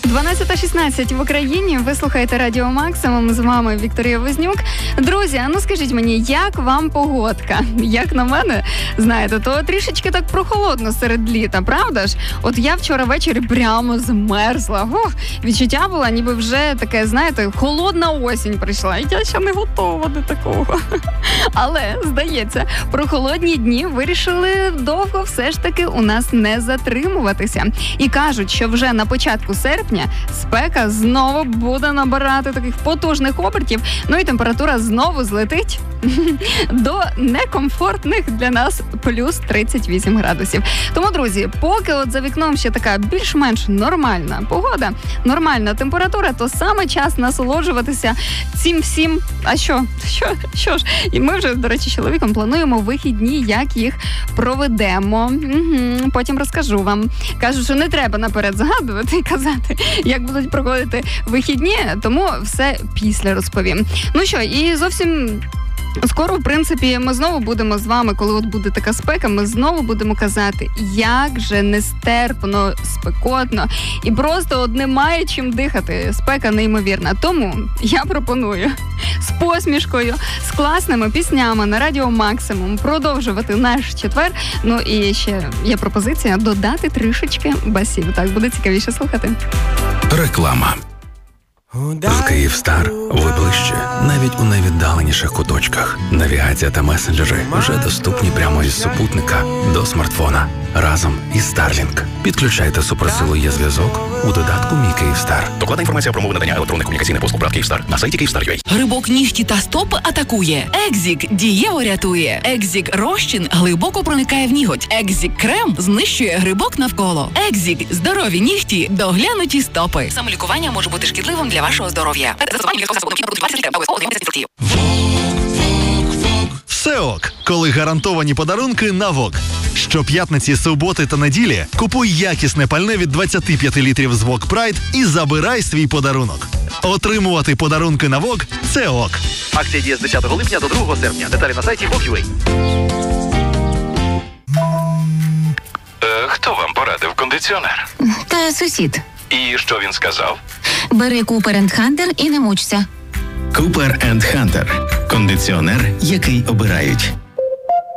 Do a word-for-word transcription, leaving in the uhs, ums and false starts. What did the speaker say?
дванадцята шістнадцять в Україні. Ви слухаєте Радіо Максимум. З вами Вікторія Вознюк. Друзі, а ну скажіть мені, як вам погодка? Як на мене, знаєте, то трішечки так прохолодно серед літа, правда ж? От я вчора ввечері прямо змерзла. Ох, відчуття було, ніби вже таке, знаєте, холодна осінь прийшла. І я ще не готова до такого. Але, здається, прохолодні дні вирішили довго все ж таки у нас не затримуватися. І кажуть, що вже на початку серпня спека знову буде набирати таких потужних обертів, ну і температура знову злетить до некомфортних для нас плюс тридцять вісім градусів. Тому, друзі, поки от за вікном ще така більш-менш нормальна погода, нормальна температура, то саме час насолоджуватися цим всім. А що? Що? Що ж? І ми вже, до речі, з чоловіком плануємо вихідні, як їх проведемо. Угу. Потім розкажу вам. Кажу, що не треба наперед згадувати і казати, як будуть проходити вихідні, тому все після розповім. Ну що, і зовсім скоро, в принципі, ми знову будемо з вами, коли от буде така спека, ми знову будемо казати, як же нестерпно, спекотно, і просто от немає чим дихати. Спека неймовірна. Тому я пропоную з посмішкою, з класними піснями на Радіо Максимум продовжувати наш четвер. Ну і ще є пропозиція додати трішечки басів. Так буде цікавіше слухати. Реклама. З Київстар ви ближче, навіть у найвіддаленіших куточках. Навігація та месенджери вже доступні прямо із супутника до смартфона. Разом із Starlink. Підключайте суперсилу є зв'язок у додатку «Мій Київстар». Докладна інформація про умови надання електронних комунікаційних послуг ПРАТ Київстар на сайті Київстар крапка ю а. Грибок нігті та стопи атакує. Екзік дієво рятує. Екзік розчин глибоко проникає в ніготь. Екзік крем знищує грибок навколо. Екзік здорові нігті, доглянуті стопи. Самолікування може бути шкідливим для вашого здоров'я. Все ок, коли гарантовані подарунки на ВОК. Щоп'ятниці, суботи та неділі купуй якісне пальне від двадцять п'ять літрів з ВОК Прайд і забирай свій подарунок. Отримувати подарунки на ВОК – це ок. Акція діє з десятого липня до другого серпня. Деталі на сайті вок крапка ю а. Е, хто вам порадив кондиціонер? Та сусід. І що він сказав? Бери Cooper енд Hunter і не мучся. Cooper енд Hunter. Кондиціонер, який обирають.